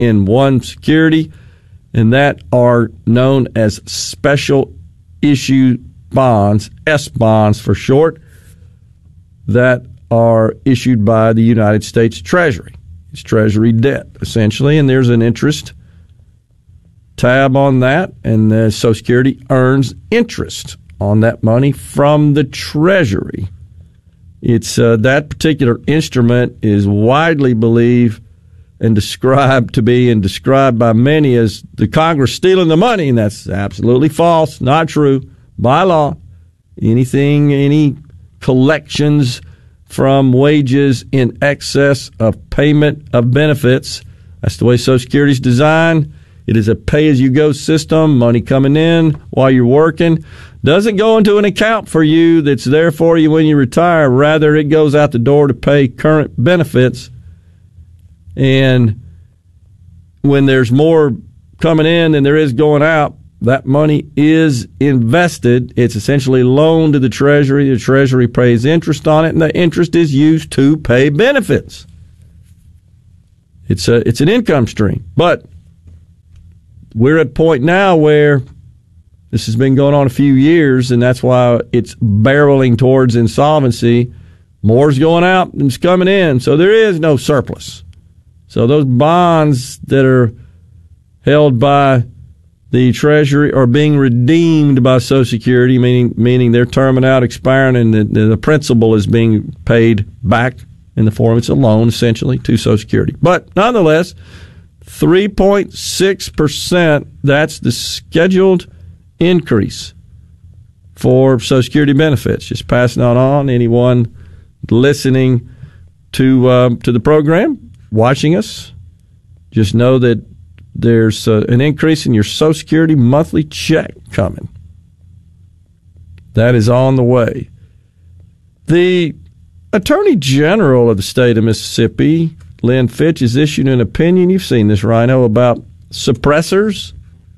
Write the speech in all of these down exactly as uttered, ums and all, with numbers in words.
in one security, and that are known as special issue bonds, S bonds for short, that are issued by the United States Treasury. It's Treasury debt, essentially, and there's an interest tab on that, and the Social Security earns interest on that money from the Treasury. It's uh, that particular instrument is widely believed and described to be, and described by many as the Congress stealing the money, and that's absolutely false, not true. By law, anything, any collections from wages in excess of payment of benefits, that's the way Social Security is designed. It is a pay-as-you-go system, money coming in while you're working. Doesn't go into an account for you that's there for you when you retire. Rather, it goes out the door to pay current benefits. And when there's more coming in than there is going out, that money is invested. It's essentially loaned to the Treasury. The Treasury pays interest on it, and the interest is used to pay benefits. It's a, it's an income stream. But we're at a point now where this has been going on a few years, and that's why it's barreling towards insolvency. More's going out than it's coming in, so there is no surplus. So those bonds that are held by the Treasury are being redeemed by Social Security, meaning meaning they're terming out, expiring, and the, the principal is being paid back in the form, it's a loan, essentially, to Social Security. But nonetheless, three point six percent, that's the scheduled increase for Social Security benefits. Just passing on on anyone listening to uh, to the program, watching us, just know that there's uh, an increase in your Social Security monthly check coming. That is on the way. The Attorney General of the state of Mississippi, Lynn Fitch, has issued an opinion. You've seen this, Rhino, about suppressors.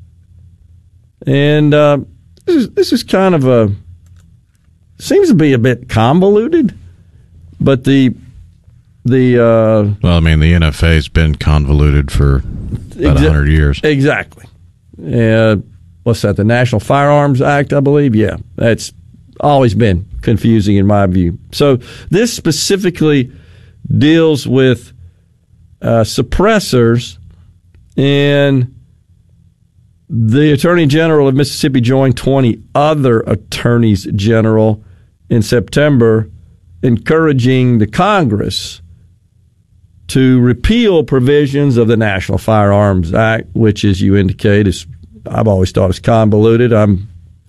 And uh, this is, this is kind of a, seems to be a bit convoluted, but the The uh, well, I mean, the N F A has been convoluted for about exa- one hundred years. Exactly. Uh, what's that, the National Firearms Act, I believe? Yeah, that's always been confusing in my view. So this specifically deals with uh, suppressors, and the Attorney General of Mississippi joined twenty other attorneys general in September encouraging the Congress to repeal provisions of the National Firearms Act, which, as you indicate, is, I've always thought is convoluted. I'm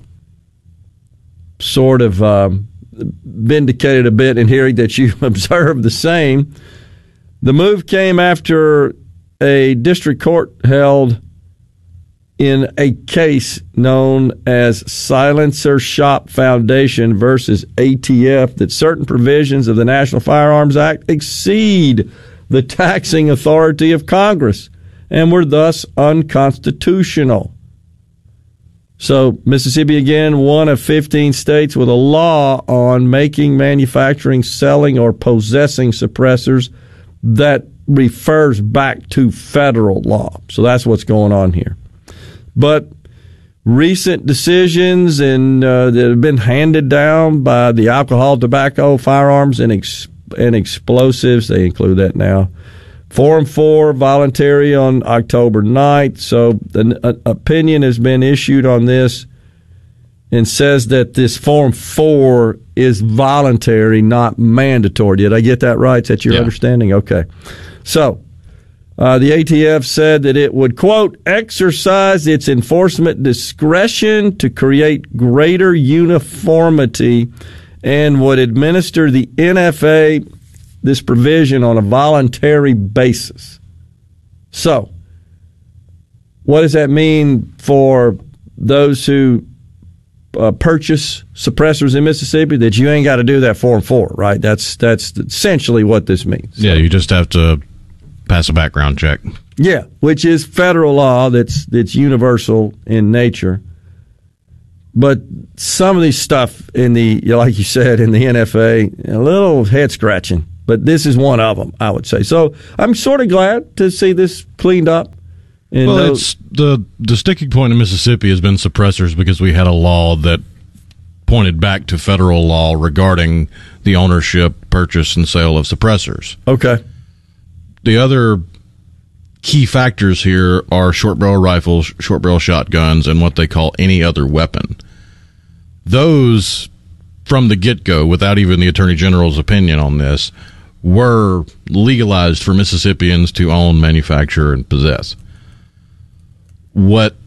sort of um, vindicated a bit in hearing that you observed the same. The move came after a district court held in a case known as Silencer Shop Foundation versus A T F that certain provisions of the National Firearms Act exceed the taxing authority of Congress and were thus unconstitutional. So Mississippi, again, one of fifteen states with a law on making, manufacturing, selling, or possessing suppressors that refers back to federal law. So that's what's going on here. But recent decisions and uh, that have been handed down by the Alcohol, Tobacco, Firearms, and, ex- and Explosives, they include that now, Forum four, voluntary on October ninth. So an uh, opinion has been issued on this and says that this Form four is voluntary, not mandatory. Did I get that right? Is that your yeah. understanding? Okay. So uh, the A T F said that it would, quote, exercise its enforcement discretion to create greater uniformity and would administer the N F A this provision on a voluntary basis. So, what does that mean for those who uh, purchase suppressors in Mississippi? That you ain't got to do that Form four, right? That's that's essentially what this means. Yeah, you just have to pass a background check. Yeah, which is federal law that's that's universal in nature. But some of these stuff in the, like you said, in the N F A, a little head scratching. but this is one of them, I would say. So I'm sort of glad to see this cleaned up. And well, those, it's the the sticking point in Mississippi has been suppressors because we had a law that pointed back to federal law regarding the ownership, purchase, and sale of suppressors. Okay. The other key factors here are short barrel rifles, short barrel shotguns, and what they call any other weapon. Those, from the get-go, without even the Attorney General's opinion on this, were legalized for Mississippians to own, manufacture, and possess. What